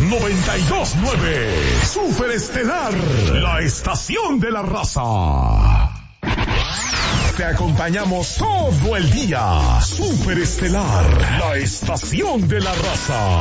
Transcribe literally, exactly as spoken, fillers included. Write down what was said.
noventa y dos punto nueve. Super Estelar, la estación de la raza. Te acompañamos todo el día. Super Estelar, la estación de la raza.